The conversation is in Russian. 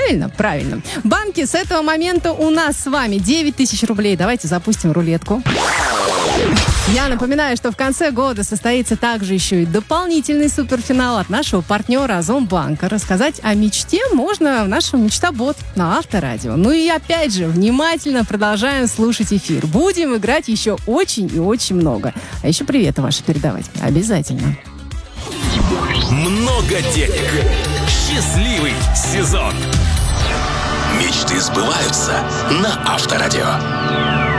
Правильно? Правильно. Банки, с этого момента у нас с вами 9 тысяч рублей. Давайте запустим рулетку. Я напоминаю, что в конце года состоится также еще и дополнительный суперфинал от нашего партнера Азомбанка. Рассказать о мечте можно в нашем «Мечтобот» на Авторадио. Ну и опять же, внимательно продолжаем слушать эфир. Будем играть еще очень и очень много. А еще приветы ваши передавать. Обязательно. Много денег. Счастливый сезон. Мечты сбываются на Авторадио.